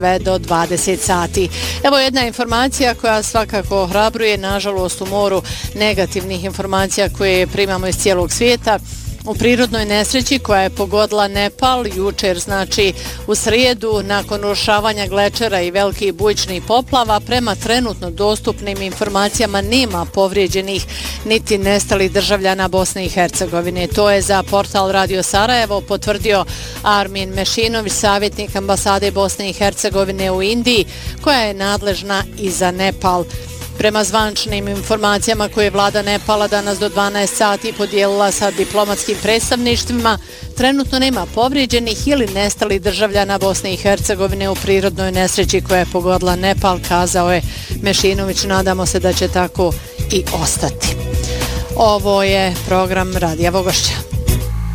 do 20 sati. Evo jedna informacija koja svakako ohrabruje, nažalost u moru negativnih informacija koje primamo iz cijelog svijeta. U prirodnoj nesreći koja je pogodila Nepal jučer, znači u srijedu, nakon urušavanja glečera i velikih bujičnih poplava, prema trenutno dostupnim informacijama nema povrijeđenih niti nestalih državljana Bosne i Hercegovine. To je za portal Radio Sarajevo potvrdio Armin Mešinović, savjetnik ambasade Bosne i Hercegovine u Indiji, koja je nadležna i za Nepal. Prema zvančnim informacijama koje je vlada Nepala danas do 12 sati podijelila sa diplomatskim predstavništvima, trenutno nema povrijeđenih ili nestalih državljana Bosne i Hercegovine u prirodnoj nesreći koja je pogodila Nepal, kazao je Mešinović. Nadamo se da će tako i ostati. Ovo je program Radija Vogošća.